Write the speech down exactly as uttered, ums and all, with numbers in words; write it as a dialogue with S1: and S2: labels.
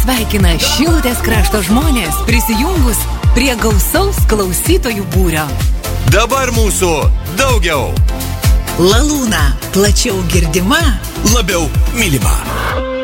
S1: sveikina Šilutės krašto žmonės prisijungus prie gausaus klausytojų būrio.
S2: Dabar mūsų daugiau.
S1: Lalūna, plačiau girdima,
S2: labiau mylima.